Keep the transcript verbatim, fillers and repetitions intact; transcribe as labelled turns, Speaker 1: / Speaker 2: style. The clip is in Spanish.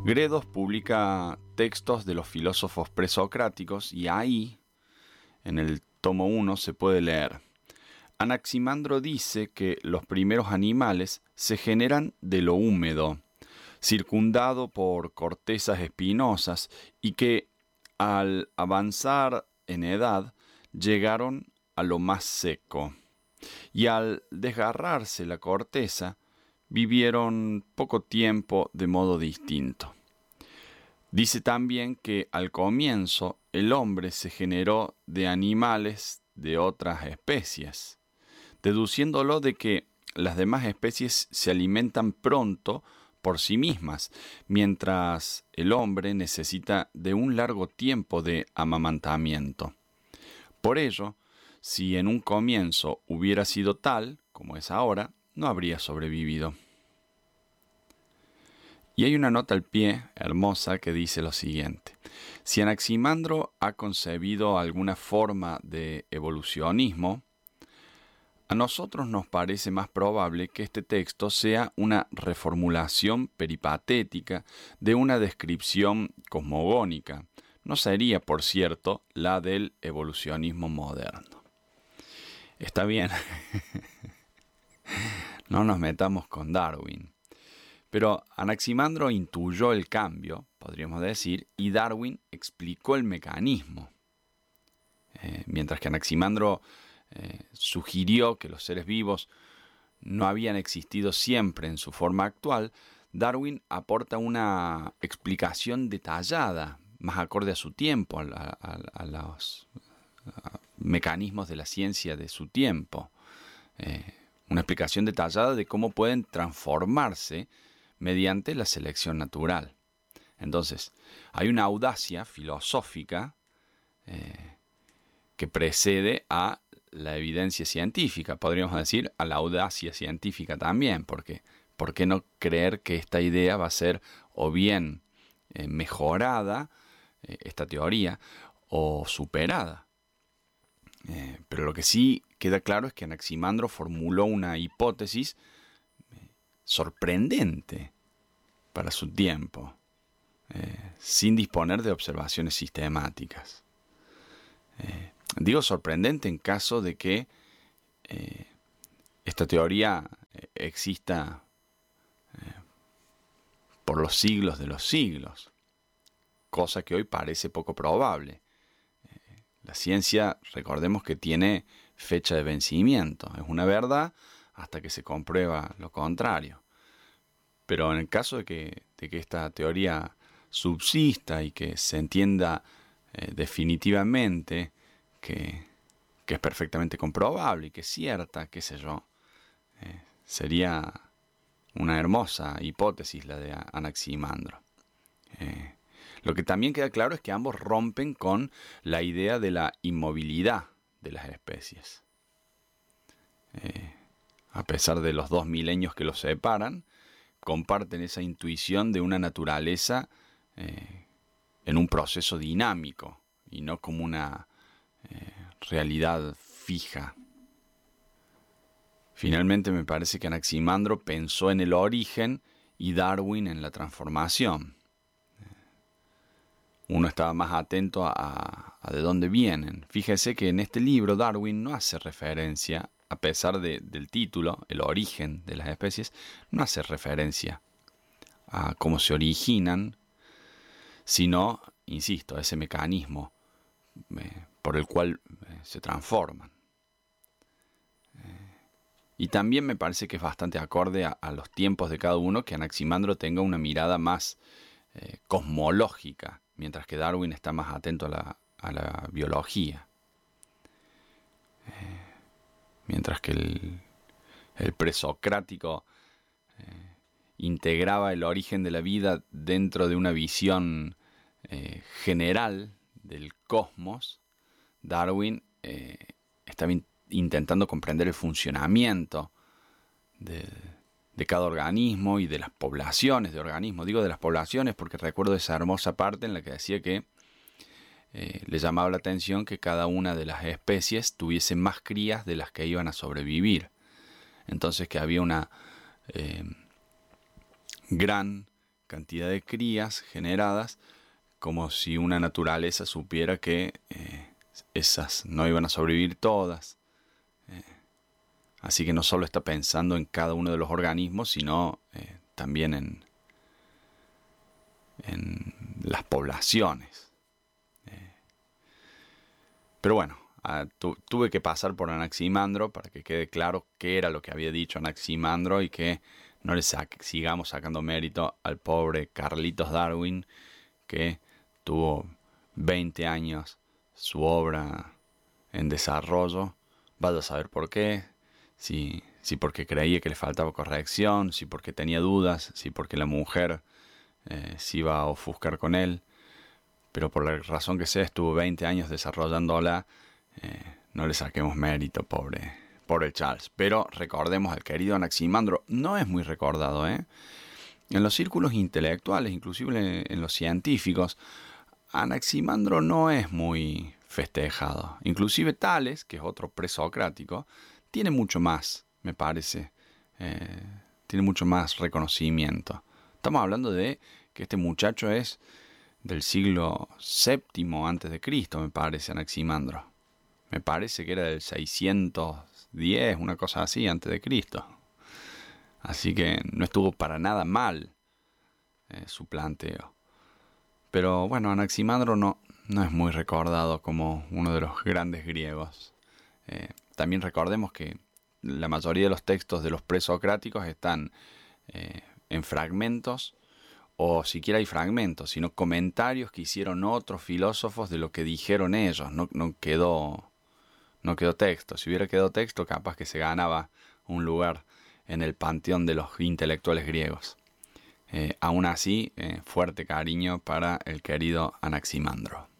Speaker 1: Gredos publica textos de los filósofos presocráticos y ahí, en el tomo uno, se puede leer: Anaximandro dice que los primeros animales se generan de lo húmedo, circundado por cortezas espinosas, y que al avanzar en edad llegaron a lo más seco, y al desgarrarse la corteza vivieron poco tiempo de modo distinto. Dice también que al comienzo el hombre se generó de animales de otras especies, deduciéndolo de que las demás especies se alimentan pronto por sí mismas, mientras el hombre necesita de un largo tiempo de amamantamiento. Por ello, si en un comienzo hubiera sido tal, como es ahora, no habría sobrevivido. Y hay una nota al pie hermosa que dice lo siguiente: si Anaximandro ha concebido alguna forma de evolucionismo, a nosotros nos parece más probable que este texto sea una reformulación peripatética de una descripción cosmogónica. No sería, por cierto, la del evolucionismo moderno. Está bien. No nos metamos con Darwin. Pero Anaximandro intuyó el cambio, podríamos decir, y Darwin explicó el mecanismo. Eh, mientras que Anaximandro eh, sugirió que los seres vivos no habían existido siempre en su forma actual, Darwin aporta una explicación detallada, más acorde a su tiempo, a, a, a los a mecanismos de la ciencia de su tiempo. Eh, una explicación detallada de cómo pueden transformarse mediante la selección natural. Entonces, hay una audacia filosófica eh, que precede a la evidencia científica, podríamos decir a la audacia científica también, porque ¿por qué no creer que esta idea va a ser o bien eh, mejorada, eh, esta teoría, o superada? Eh, pero lo que sí queda claro es que Anaximandro formuló una hipótesis sorprendente para su tiempo, eh, sin disponer de observaciones sistemáticas. Eh, digo sorprendente en caso de que eh, esta teoría exista eh, por los siglos de los siglos, cosa que hoy parece poco probable. Eh, la ciencia, recordemos que tiene fecha de vencimiento, es una verdad hasta que se comprueba lo contrario. Pero en el caso de que, de que esta teoría subsista y que se entienda eh, definitivamente que, que es perfectamente comprobable y que es cierta, qué sé yo, eh, sería una hermosa hipótesis la de Anaximandro. Eh, lo que también queda claro es que ambos rompen con la idea de la inmovilidad de las especies. Eh, a pesar de los dos milenios que los separan, comparten esa intuición de una naturaleza eh, en un proceso dinámico y no como una eh, realidad fija. Finalmente me parece que Anaximandro pensó en el origen y Darwin en la transformación. Uno estaba más atento a, a de dónde vienen. Fíjese que en este libro Darwin no hace referencia, a pesar de, del título, el origen de las especies, no hace referencia a cómo se originan, sino, insisto, a ese mecanismo eh, por el cual eh, se transforman. Eh, y también me parece que es bastante acorde a, a los tiempos de cada uno que Anaximandro tenga una mirada más eh, cosmológica, mientras que Darwin está más atento a la, a la biología. Eh, mientras que el, el presocrático eh, integraba el origen de la vida dentro de una visión eh, general del cosmos, Darwin eh, estaba in- intentando comprender el funcionamiento de, de cada organismo y de las poblaciones de organismos. Digo de las poblaciones porque recuerdo esa hermosa parte en la que decía que Eh, le llamaba la atención que cada una de las especies tuviese más crías de las que iban a sobrevivir. Entonces que había una eh, gran cantidad de crías generadas, como si una naturaleza supiera que eh, esas no iban a sobrevivir todas. Eh, así que no solo está pensando en cada uno de los organismos, sino eh, también en, en las poblaciones. Eh, pero bueno, uh, tu, tuve que pasar por Anaximandro para que quede claro qué era lo que había dicho Anaximandro y que no le sa- sigamos sacando mérito al pobre Carlitos Darwin, que tuvo veinte años su obra en desarrollo. Vaya a saber por qué. Si, si porque creía que le faltaba corrección, si porque tenía dudas, si porque la mujer eh, se iba a ofuscar con él. Pero por la razón que sea, estuvo veinte años desarrollándola. Eh, no le saquemos mérito, pobre, pobre Charles. Pero recordemos al querido Anaximandro. No es muy recordado, ¿eh? En los círculos intelectuales, inclusive en los científicos, Anaximandro no es muy festejado. Inclusive Tales, que es otro presocrático, tiene mucho más, me parece. Eh, tiene mucho más reconocimiento. Estamos hablando de que este muchacho es del siglo séptimo antes de Cristo, me parece, Anaximandro. Me parece que era del seiscientos diez, una cosa así, antes de Cristo. Así que no estuvo para nada mal eh, su planteo. Pero bueno, Anaximandro no, no es muy recordado como uno de los grandes griegos. Eh, también recordemos que la mayoría de los textos de los presocráticos están eh, en fragmentos, o siquiera hay fragmentos, sino comentarios que hicieron otros filósofos de lo que dijeron ellos. No, no quedó, no quedó texto. Si hubiera quedado texto, capaz que se ganaba un lugar en el panteón de los intelectuales griegos. Eh, aún así, eh, fuerte cariño para el querido Anaximandro.